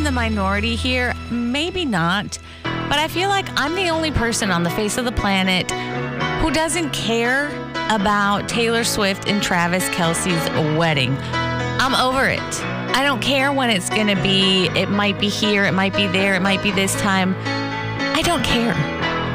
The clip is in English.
in the minority here? Maybe not. But I feel like I'm the only person on the face of the planet who doesn't care about Taylor Swift and Travis Kelce's wedding. I'm over it. I don't care when it's going to be. It might be here. It might be there. It might be this time. I don't care.